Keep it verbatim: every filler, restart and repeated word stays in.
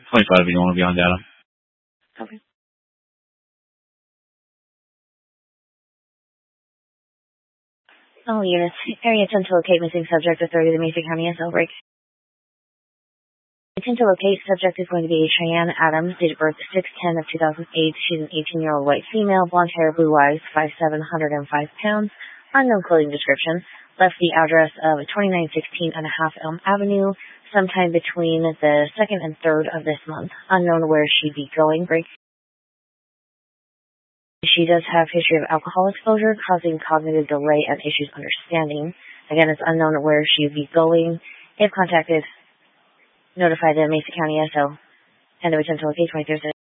twenty-five if you want to be on data. Okay. All units. Area attempt to locate missing subject authority of the Mesa County S L break. Attempt to locate subject is going to be Cheyenne Adams, date of birth six ten of two thousand eight. She's an eighteen-year-old white female, blonde hair, blue eyes, five seven, one hundred five pounds. Unknown clothing description. Left the address of twenty-nine sixteen and a half Elm Avenue sometime between the second and third of this month. Unknown where she'd be going. Break. She does have history of alcohol exposure, causing cognitive delay and issues understanding. Again, it's unknown where she would be going. If contacted, notify the Mesa County S O and the attempt to locate twenty-third.